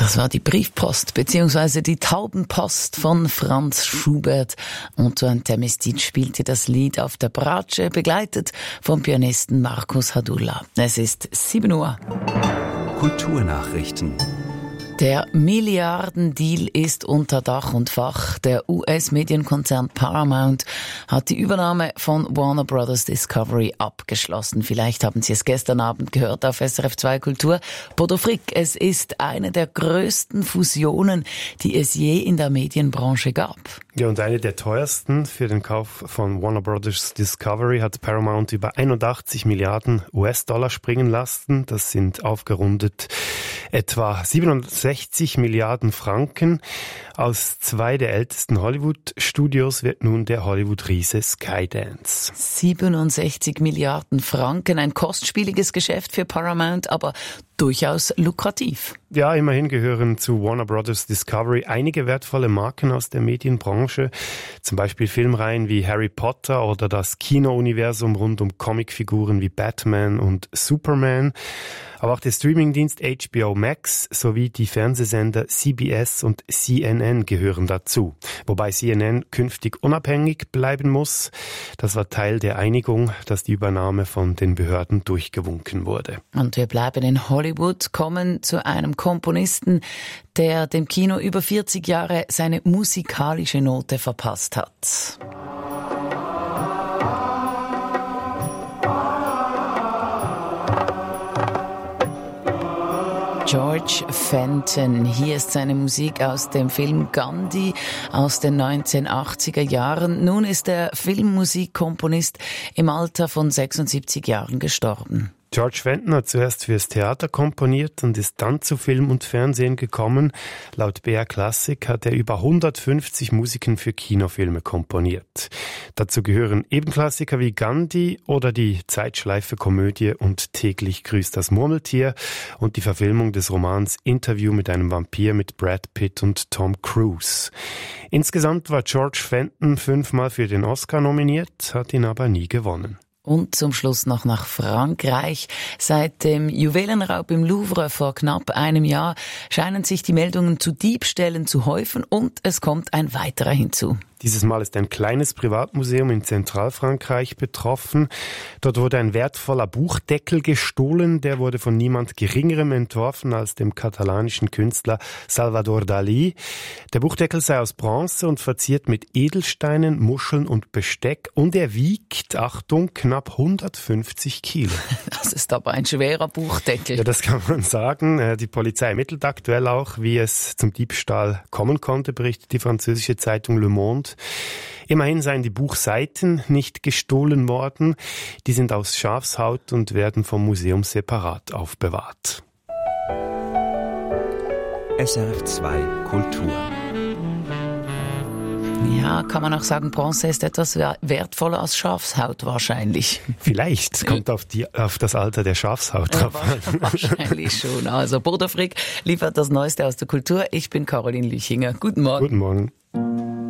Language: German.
Das war die Briefpost bzw. die Taubenpost von Franz Schubert. Antoine Temestin spielte das Lied auf der Bratsche, begleitet vom Pianisten Markus Hadulla. Es ist 7 Uhr. Kulturnachrichten. Der Milliardendeal ist unter Dach und Fach. Der US-Medienkonzern Paramount hat die Übernahme von Warner Brothers Discovery abgeschlossen. Vielleicht haben Sie es gestern Abend gehört auf SRF 2 Kultur. Bodo Frick, es ist eine der größten Fusionen, die es je in der Medienbranche gab. Ja, und eine der teuersten. Für den Kauf von Warner Brothers Discovery hat Paramount über 81 Milliarden US-Dollar springen lassen. Das sind aufgerundet etwa 67 Milliarden Franken. Aus 2 der ältesten Hollywood-Studios wird nun der Hollywood-Riese Skydance. 67 Milliarden Franken, ein kostspieliges Geschäft für Paramount, aber durchaus lukrativ. Ja, immerhin gehören zu Warner Brothers Discovery einige wertvolle Marken aus der Medienbranche, zum Beispiel Filmreihen wie Harry Potter oder das Kino-Universum rund um Comicfiguren wie Batman und Superman. Aber auch der Streamingdienst HBO Max sowie die Fernsehsender CBS und CNN gehören dazu. Wobei CNN künftig unabhängig bleiben muss. Das war Teil der Einigung, dass die Übernahme von den Behörden durchgewunken wurde. Und wir bleiben in Hollywood, kommen zu einem Komponisten, der dem Kino über 40 Jahre seine musikalische Note verpasst hat. George Fenton. Hier ist seine Musik aus dem Film Gandhi aus den 1980er Jahren. Nun ist der Filmmusikkomponist im Alter von 76 Jahren gestorben. George Fenton hat zuerst fürs Theater komponiert und ist dann zu Film und Fernsehen gekommen. Laut BR Classic hat er über 150 Musiken für Kinofilme komponiert. Dazu gehören eben Klassiker wie Gandhi oder die Zeitschleife-Komödie und Täglich grüßt das Murmeltier und die Verfilmung des Romans Interview mit einem Vampir mit Brad Pitt und Tom Cruise. Insgesamt war George Fenton 5-mal für den Oscar nominiert, hat ihn aber nie gewonnen. Und zum Schluss noch nach Frankreich. Seit dem Juwelenraub im Louvre vor knapp einem Jahr scheinen sich die Meldungen zu Diebstählen zu häufen und es kommt ein weiterer hinzu. Dieses Mal ist ein kleines Privatmuseum in Zentralfrankreich betroffen. Dort wurde ein wertvoller Buchdeckel gestohlen. Der wurde von niemand Geringerem entworfen als dem katalanischen Künstler Salvador Dalí. Der Buchdeckel sei aus Bronze und verziert mit Edelsteinen, Muscheln und Besteck. Und er wiegt, Achtung, knapp 150 Kilo. Das ist aber ein schwerer Buchdeckel. Ja, das kann man sagen. Die Polizei ermittelt aktuell auch, wie es zum Diebstahl kommen konnte, berichtet die französische Zeitung Le Monde. Immerhin seien die Buchseiten nicht gestohlen worden. Die sind aus Schafshaut und werden vom Museum separat aufbewahrt. SRF 2 Kultur. Ja, kann man auch sagen, Bronze ist etwas wertvoller als Schafshaut wahrscheinlich. Vielleicht, kommt auf das Alter der Schafshaut drauf an. Wahrscheinlich schon. Also Bodo Frick liefert das Neueste aus der Kultur. Ich bin Caroline Lüchinger. Guten Morgen. Guten Morgen.